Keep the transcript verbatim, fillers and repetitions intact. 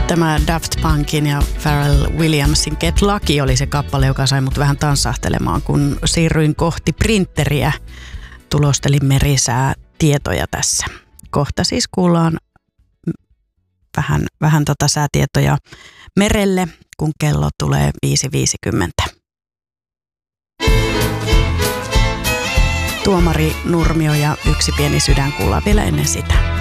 Tämä Daft Punkin ja Pharrell Williamsin Get Lucky oli se kappale, joka sai mut vähän tanssahtelemaan, kun siirryin kohti printeriä. Tulostelin merisää tietoja tässä. Kohta siis kuullaan vähän, vähän tota säätietoja merelle, kun kello tulee viisi viisikymmentä. Tuomari Nurmio ja yksi pieni sydänkuula vielä ennen sitä.